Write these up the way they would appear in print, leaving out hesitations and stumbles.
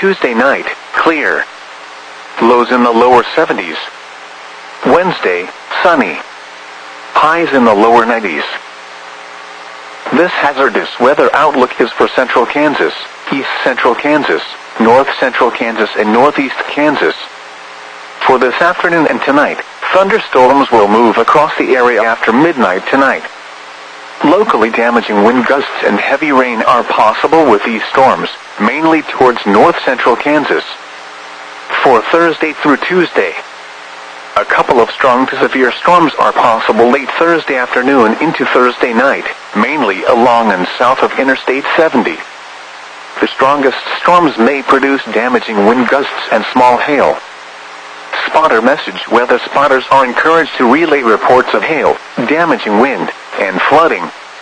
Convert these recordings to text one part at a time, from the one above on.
Tuesday night, clear. Lows in the lower 70s. Wednesday, sunny. Highs in the lower 90s. This hazardous weather outlook is for central Kansas, east central Kansas, north central Kansas, and northeast Kansas. For this afternoon and tonight, thunderstorms will move across the area after midnight tonight. Locally damaging wind gusts and heavy rain are possible with these storms, mainly towards north central Kansas. For Thursday through Tuesday, a couple of strong to severe storms are possible late Thursday afternoon into Thursday night, mainly along and south of Interstate 70. The strongest storms may produce damaging wind gusts and small hail. Spotter message: weather spotters are encouraged to relay reports of hail, damaging wind, and flooding.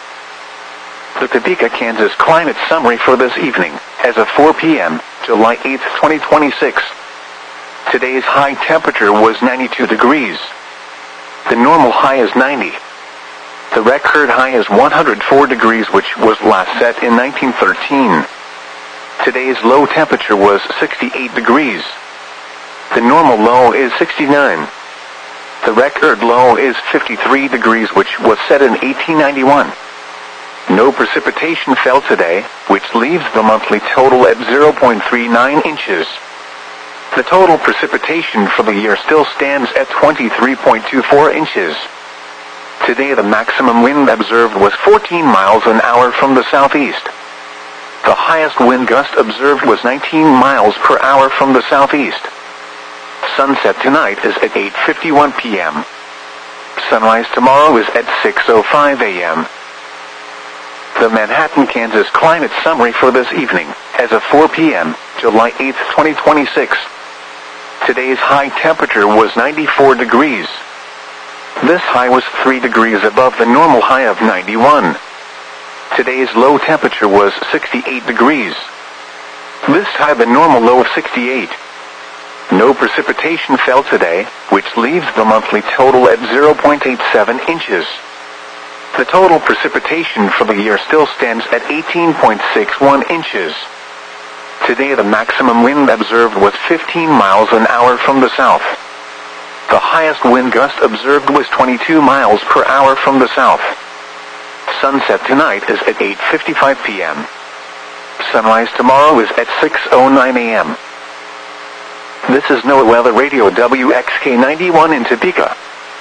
The Topeka, Kansas climate summary for this evening, as of 4 p.m., July 8, 2026. Today's high temperature was 92 degrees. The normal high is 90. The record high is 104 degrees, which was last set in 1913. Today's low temperature was 68 degrees. The normal low is 69. The record low is 53 degrees, which was set in 1891. No precipitation fell today, which leaves the monthly total at 0.39 inches. The total precipitation for the year still stands at 23.24 inches. Today the maximum wind observed was 14 miles an hour from the southeast. The highest wind gust observed was 19 miles per hour from the southeast. Sunset tonight is at 8:51 p.m. Sunrise tomorrow is at 6:05 a.m. The Manhattan, Kansas climate summary for this evening, as of 4 p.m., July 8, 2026. Today's high temperature was 94 degrees. This high was 3 degrees above the normal high of 91. Today's low temperature was 68 degrees. This high the normal low of 68. No precipitation fell today, which leaves the monthly total at 0.87 inches. The total precipitation for the year still stands at 18.61 inches. Today the maximum wind observed was 15 miles an hour from the south. The highest wind gust observed was 22 miles per hour from the south. Sunset tonight is at 8:55 p.m. Sunrise tomorrow is at 6:09 a.m. This is NOAA Weather Radio WXK91 in Topeka.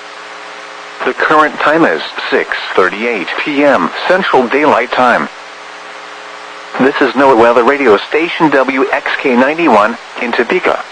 The current time is 6:38 p.m. Central Daylight Time. This is NOAA Weather Radio Station WXK91 in Topeka.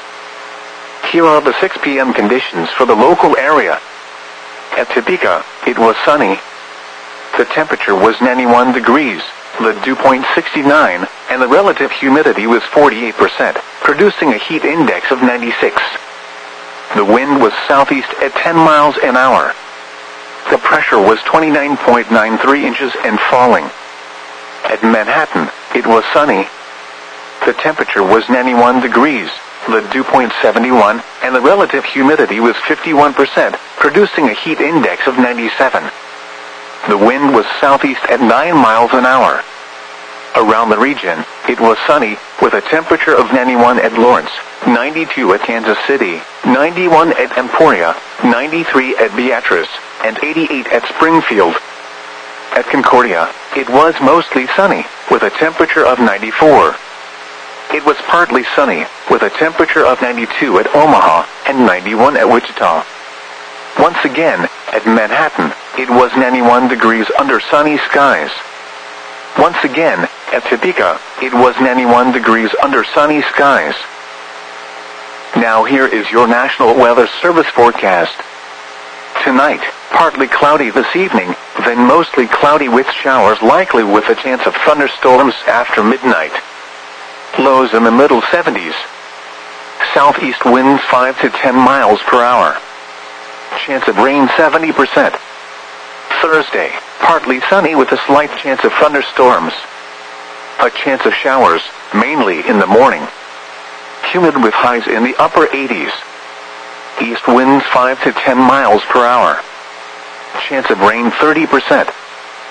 Here are the 6 p.m. conditions for the local area. At Topeka, it was sunny. The temperature was 91 degrees, the dew point 69, and the relative humidity was 48%, producing a heat index of 96. The wind was southeast at 10 miles an hour. The pressure was 29.93 inches and falling. At Manhattan, it was sunny. The temperature was 91 degrees, the dew point 71, and the relative humidity was 51%, producing a heat index of 97. The wind was southeast at 9 miles an hour. Around the region, it was sunny, with a temperature of 91 at Lawrence, 92 at Kansas City, 91 at Emporia, 93 at Beatrice, and 88 at Springfield. At Concordia, it was mostly sunny, with a temperature of 94. It was partly sunny, with a temperature of 92 at Omaha, and 91 at Wichita. Once again, at Manhattan, it was 91 degrees under sunny skies. Once again, at Topeka, it was 91 degrees under sunny skies. Now here is your National Weather Service forecast. Tonight, partly cloudy this evening, then mostly cloudy with showers likely with a chance of thunderstorms after midnight. Lows in the middle 70s. Southeast winds 5 to 10 miles per hour. Chance of rain 70%. Thursday, partly sunny with a slight chance of thunderstorms. A chance of showers, mainly in the morning. Humid with highs in the upper 80s. East winds 5 to 10 miles per hour. Chance of rain 30%.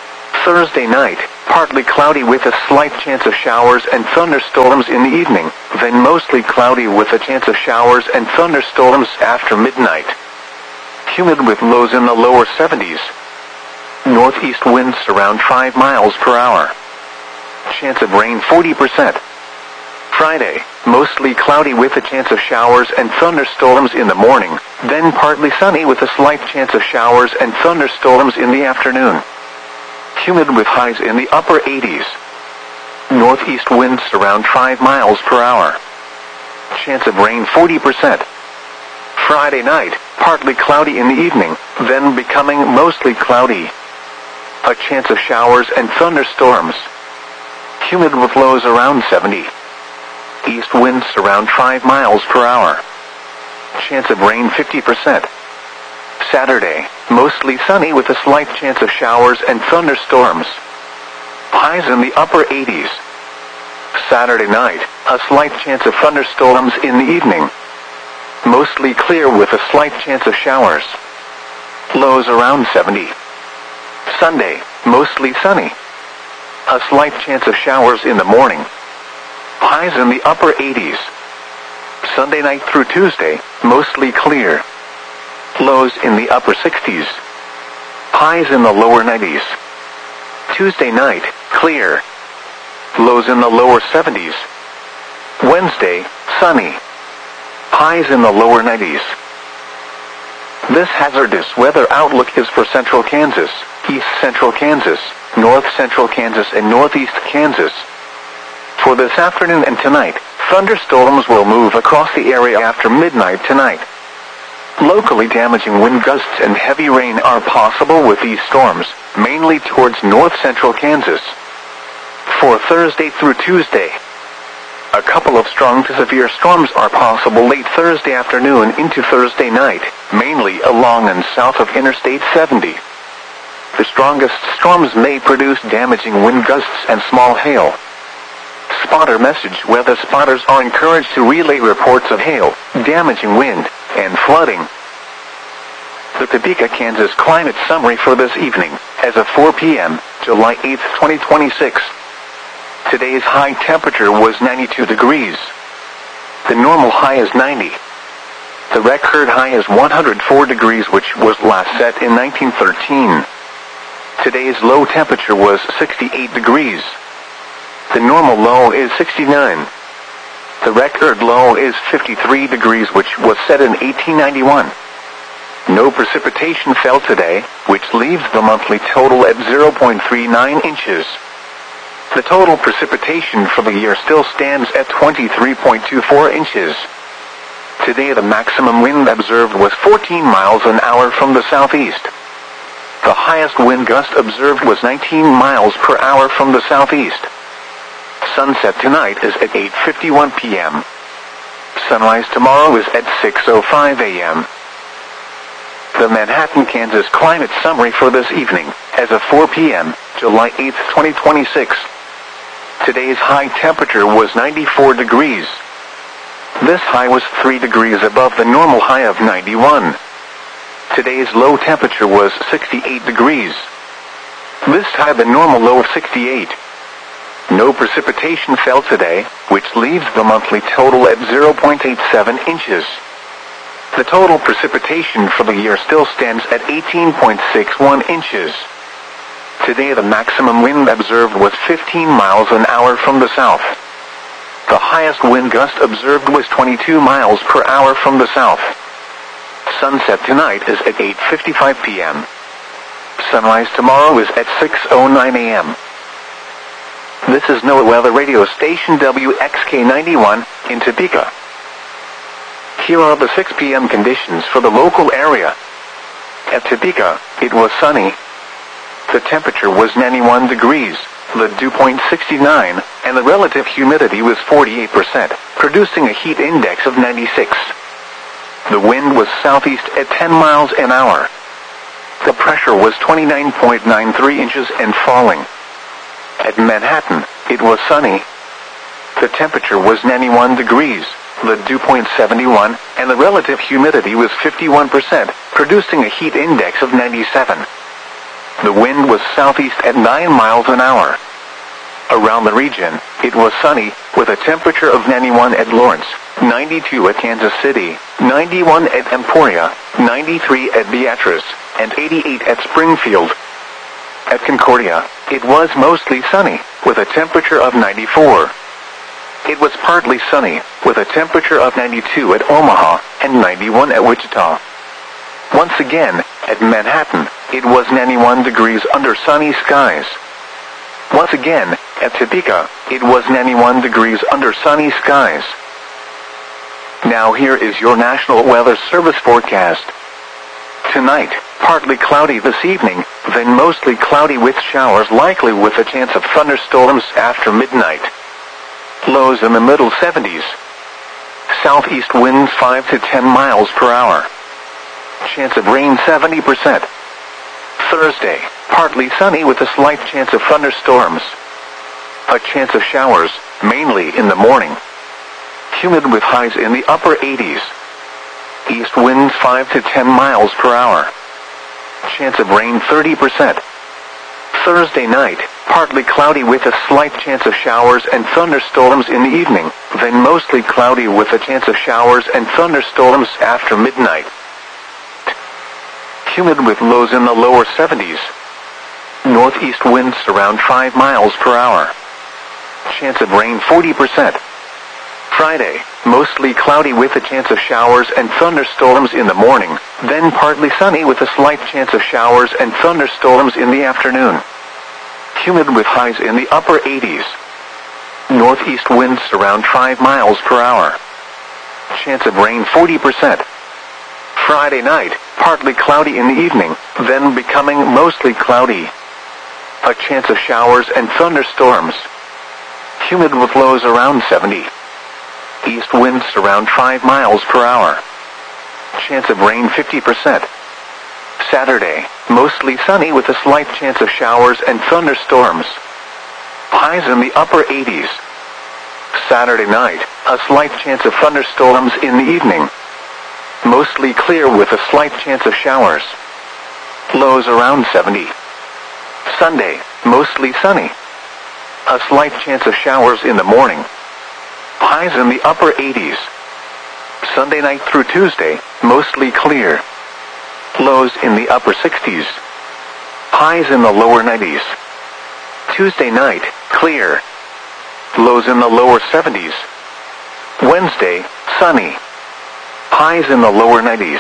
Thursday night, partly cloudy with a slight chance of showers and thunderstorms in the evening, then mostly cloudy with a chance of showers and thunderstorms after midnight. Humid with lows in the lower 70s. Northeast winds around 5 miles per hour. Chance of rain 40%. Friday, mostly cloudy with a chance of showers and thunderstorms in the morning, then partly sunny with a slight chance of showers and thunderstorms in the afternoon. Humid with highs in the upper 80s. Northeast winds around 5 miles per hour. Chance of rain 40%. Friday night, partly cloudy in the evening, then becoming mostly cloudy. A chance of showers and thunderstorms. Humid with lows around 70. East winds around 5 miles per hour. Chance of rain 50%. Saturday, mostly sunny with a slight chance of showers and thunderstorms. Highs in the upper 80s. Saturday night, a slight chance of thunderstorms in the evening. Mostly clear with a slight chance of showers. Lows around 70. Sunday, mostly sunny. A slight chance of showers in the morning. Highs in the upper 80s. Sunday night through Tuesday, mostly clear. Lows in the upper 60s. Highs in the lower 90s. Tuesday night, clear. Lows in the lower 70s. Wednesday, sunny. Highs in the lower 90s. This hazardous weather outlook is for central Kansas, east central Kansas, north central Kansas, and northeast Kansas. For this afternoon and tonight, thunderstorms will move across the area after midnight tonight. Locally damaging wind gusts and heavy rain are possible with these storms, mainly towards north central Kansas. For Thursday through Tuesday, a couple of strong to severe storms are possible late Thursday afternoon into Thursday night, mainly along and south of Interstate 70. The strongest storms may produce damaging wind gusts and small hail. Spotter message: weather spotters are encouraged to relay reports of hail, damaging wind, and flooding. The Topeka, Kansas climate summary for this evening, as of 4 p.m., July 8, 2026. Today's high temperature was 92 degrees. The normal high is 90. The record high is 104 degrees, which was last set in 1913. Today's low temperature was 68 degrees. The normal low is 69. The record low is 53 degrees, which was set in 1891. No precipitation fell today, which leaves the monthly total at 0.39 inches. The total precipitation for the year still stands at 23.24 inches. Today the maximum wind observed was 14 miles an hour from the southeast. The highest wind gust observed was 19 miles per hour from the southeast. Sunset tonight is at 8:51 p.m. Sunrise tomorrow is at 6:05 a.m. The Manhattan, Kansas climate summary for this evening, as of 4 p.m., July 8, 2026. Today's high temperature was 94 degrees. This high was 3 degrees above the normal high of 91. Today's low temperature was 68 degrees. This high the normal low of 68. No precipitation fell today, which leaves the monthly total at 0.87 inches. The total precipitation for the year still stands at 18.61 inches. Today the maximum wind observed was 15 miles an hour from the south. The highest wind gust observed was 22 miles per hour from the south. Sunset tonight is at 8:55 p.m. Sunrise tomorrow is at 6:09 a.m. This is NOAA Weather Radio Station WXK91 in Topeka. Here are the 6 p.m. conditions for the local area. At Topeka, it was sunny. The temperature was 91 degrees, the dew point 69, and the relative humidity was 48%, producing a heat index of 96. The wind was southeast at 10 miles an hour. The pressure was 29.93 inches and falling. At Manhattan, it was sunny. The temperature was 91 degrees, the dew point 71, and the relative humidity was 51%, producing a heat index of 97. The wind was southeast at 9 miles an hour. Around the region, it was sunny, with a temperature of 91 at Lawrence, 92 at Kansas City, 91 at Emporia, 93 at Beatrice, and 88 at Springfield. At Concordia, it was mostly sunny, with a temperature of 94. It was partly sunny, with a temperature of 92 at Omaha, and 91 at Wichita. Once again, at Manhattan, it was 91 degrees under sunny skies. Once again, at Topeka, it was 91 degrees under sunny skies. Now here is your National Weather Service forecast. Tonight, partly cloudy this evening, then mostly cloudy with showers likely with a chance of thunderstorms after midnight. Lows in the middle 70s. Southeast winds 5 to 10 miles per hour. Chance of rain 70%. Thursday, partly sunny with a slight chance of thunderstorms. A chance of showers, mainly in the morning. Humid with highs in the upper 80s. East winds 5 to 10 miles per hour. Chance of rain 30%. Thursday night, partly cloudy with a slight chance of showers and thunderstorms in the evening, then mostly cloudy with a chance of showers and thunderstorms after midnight. Humid with lows in the lower 70s. Northeast winds around 5 miles per hour. Chance of rain 40%. Friday, mostly cloudy with a chance of showers and thunderstorms in the morning, then partly sunny with a slight chance of showers and thunderstorms in the afternoon. Humid with highs in the upper 80s. Northeast winds around 5 miles per hour. Chance of rain 40%. Friday night, partly cloudy in the evening, then becoming mostly cloudy. A chance of showers and thunderstorms. Humid with lows around 70. East winds around 5 miles per hour. Chance of rain 50%. Saturday, mostly sunny with a slight chance of showers and thunderstorms. Highs in the upper 80s. Saturday night, a slight chance of thunderstorms in the evening. Mostly clear with a slight chance of showers. Lows around 70. Sunday, mostly sunny. A slight chance of showers in the morning. Highs in the upper 80s. Sunday night through Tuesday, mostly clear. Lows in the upper 60s. Highs in the lower 90s. Tuesday night, clear. Lows in the lower 70s. Wednesday, sunny. Highs in the lower 90s.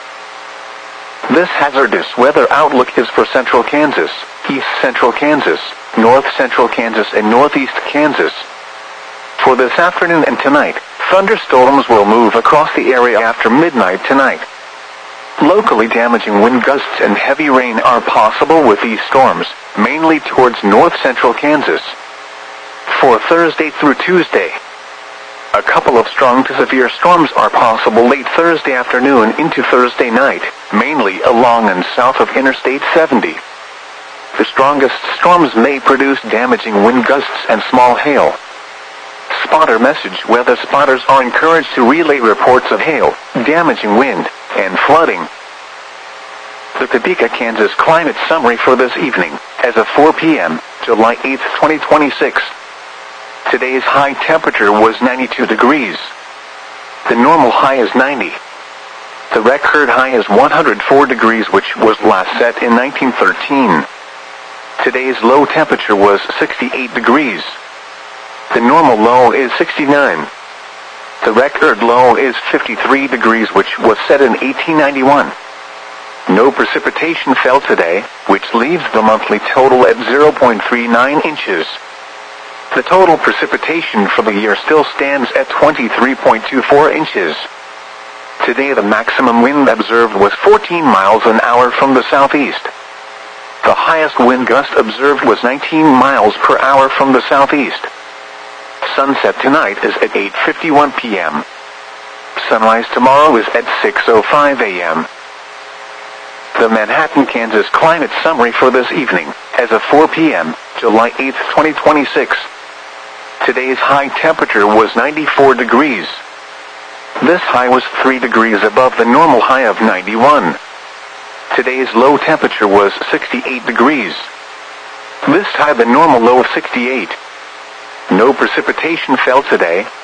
This hazardous weather outlook is for central Kansas, east central Kansas, north central Kansas, and northeast Kansas. For this afternoon and tonight, thunderstorms will move across the area after midnight tonight. Locally damaging wind gusts and heavy rain are possible with these storms, mainly towards north central Kansas. For Thursday through Tuesday, a couple of strong to severe storms are possible late Thursday afternoon into Thursday night, mainly along and south of Interstate 70. The strongest storms may produce damaging wind gusts and small hail. Spotter message: weather spotters are encouraged to relay reports of hail, damaging wind, and flooding. The Topeka, Kansas climate summary for this evening, as of 4 p.m., July 8, 2026. Today's high temperature was 92 degrees. The normal high is 90. The record high is 104 degrees, which was last set in 1913. Today's low temperature was 68 degrees. The normal low is 69. The record low is 53 degrees, which was set in 1891. No precipitation fell today, which leaves the monthly total at 0.39 inches. The total precipitation for the year still stands at 23.24 inches. Today the maximum wind observed was 14 miles an hour from the southeast. The highest wind gust observed was 19 miles per hour from the southeast. Sunset tonight is at 8:51 p.m. Sunrise tomorrow is at 6:05 a.m. The Manhattan, Kansas climate summary for this evening, as of 4 p.m., July 8, 2026. Today's high temperature was 94 degrees. This high was 3 degrees above the normal high of 91. Today's low temperature was 68 degrees. This high the normal low of 68. No precipitation fell today.